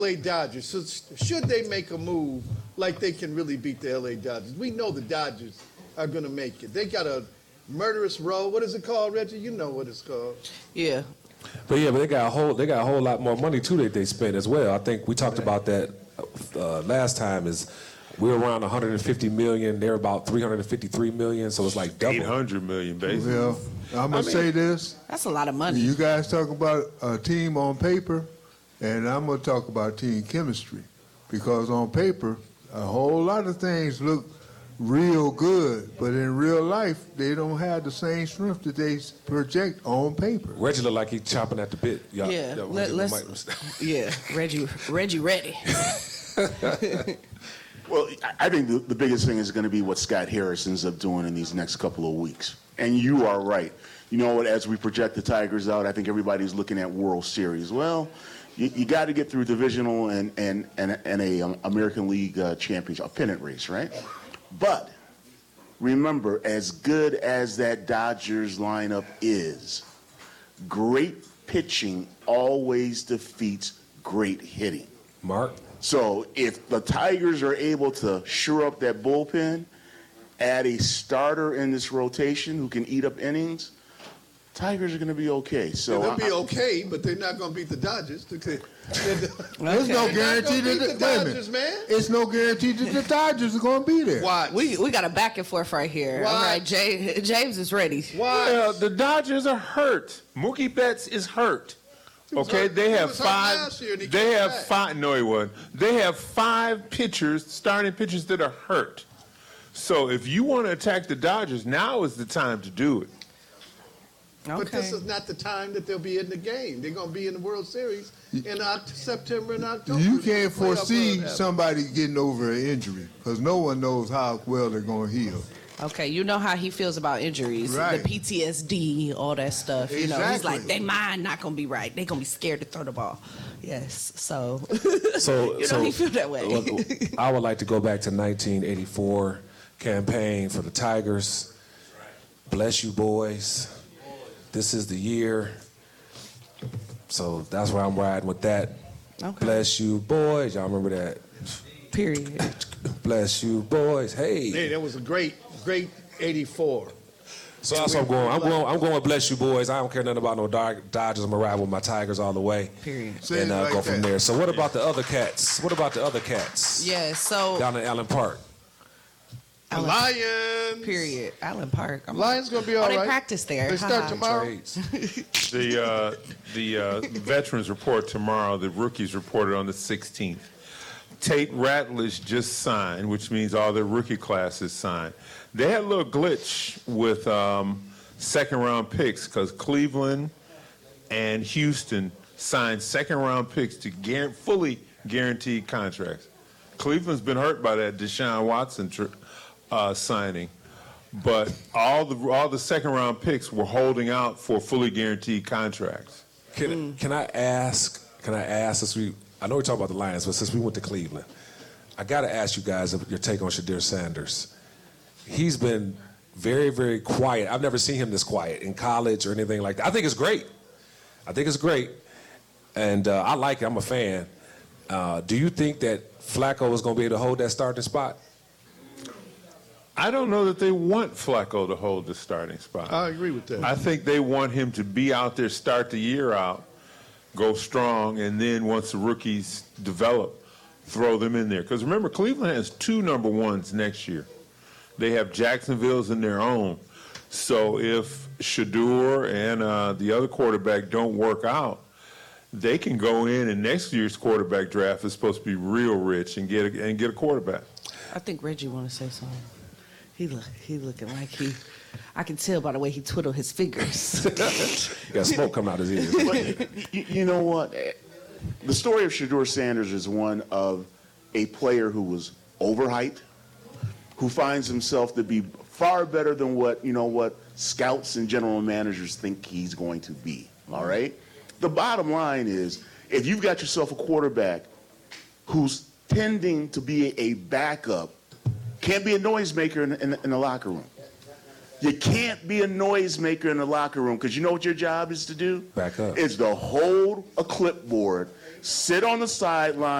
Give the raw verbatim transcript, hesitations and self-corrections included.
L A Dodgers. So should they make a move like they can really beat the L A Dodgers? We know the Dodgers are going to make it. They got a murderous row. What is it called, Reggie? You know what it's called. Yeah. But yeah, but they got a whole they got a whole lot more money too that they spend as well. I think we talked about that uh, last time. Is we're around one hundred fifty million. They're about three hundred fifty-three million. So it's like double. eight hundred million, basically. Well, I'm gonna I mean, say this. That's a lot of money. You guys talk about a team on paper, and I'm gonna talk about team chemistry, because on paper, a whole lot of things look real good, but in real life, they don't have the same strength that they project on paper. Reggie look like he's chopping at the bit. Y'all, Yeah, y'all let, wanna let's. give him the Yeah, Reggie, Reggie, ready. Well, I think the, the biggest thing is going to be what Scott Harris ends up doing in these next couple of weeks. And you are right. You know what? As we project the Tigers out, I think everybody's looking at World Series. Well, you, you got to get through divisional and and and, and a um, American League uh, championship, a pennant race, right? But remember, as good as that Dodgers lineup is, great pitching always defeats great hitting. Mark? So if the Tigers are able to shore up that bullpen, add a starter in this rotation who can eat up innings, Tigers are going to be okay. So Yeah, they'll be I- okay, but they're not going to beat the Dodgers. They're- There's no Okay. guarantee They're that not gonna beat the, the wait a Dodgers, minute. man. It's no guarantee that the Dodgers are going to be there. Watch. We we got a back and forth right here. Watch. All right, Jay, James is ready. Watch. Well, the Dodgers are hurt. Mookie Betts is hurt. Okay, hurt. they He have was hurt five. last year and he They came have back. five. No, he wasn't. They have five pitchers, starting pitchers that are hurt. So if you want to attack the Dodgers, now is the time to do it. Okay. But this is not the time that they'll be in the game. They're going to be in the World Series in Oct- September and October. You can't Playoff foresee run happens. somebody getting over an injury, because no one knows how well they're going to heal. Okay, you know how he feels about injuries, Right. the P T S D, all that stuff. You know, he's Exactly. like, they mind not gonna be right. They gonna be scared to throw the ball. Yes, so So, you know so he feel that way. well, I would like to go back to nineteen eighty-four campaign for the Tigers. Bless you, boys. This is the year. So that's where I'm riding with that. Okay. Bless you, boys. Y'all remember that? Period. Bless you, boys. Hey, Hey. that was a great, great eighty-four. So that's what I'm going. I'm going. I'm going with bless you, boys. I don't care nothing about no Dod- Dodgers. I'm gonna ride with my Tigers all the way. Period. Say And it uh, like go from that. there. So what about the other cats? What about the other cats? Yeah, so Down in Allen Park. The Lions. period. Allen Park. I'm, Lions going to be all oh, right. they practice there. They start Haha. tomorrow. Trades. The uh, the uh, veterans report tomorrow. The rookies reported on the sixteenth. Tate Ratledge just signed, which means all their rookie classes signed. They had a little glitch with um, second round picks because Cleveland and Houston signed second round picks to guar- fully guaranteed contracts. Cleveland's been hurt by that Deshaun Watson tr- uh, signing, but all the all the second round picks were holding out for fully guaranteed contracts. Can can I ask? Can I ask? Since we, I know we talk about the Lions, but since we went to Cleveland, I got to ask you guys your take on Shadir Sanders. He's been very, very quiet. I've never seen him this quiet in college or anything like that. I think it's great. I think it's great, and uh, I like it. I'm a fan. Uh, do you think that Flacco is going to be able to hold that starting spot? I don't know that they want Flacco to hold the starting spot. I agree with that. I think they want him to be out there, start the year out, go strong, and then once the rookies develop, throw them in there. Because remember, Cleveland has two number ones next year. They have Jacksonville's in their own. So if Shadur and uh, the other quarterback don't work out, they can go in, and next year's quarterback draft is supposed to be real rich and get a, and get a quarterback. I think Reggie want to say something. He look, he looking like he. I can tell by the way he twiddled his fingers. He got smoke coming out his ears. But you, you know what? The story of Shadur Sanders is one of a player who was overhyped, who finds himself to be far better than what, you know, what scouts and general managers think he's going to be, all right? The bottom line is, if you've got yourself a quarterback who's tending to be a backup, can't be a noisemaker in, in, in the locker room. You can't be a noisemaker in the locker room because you know what your job is to do? Back up. Is to hold a clipboard sit on the sideline.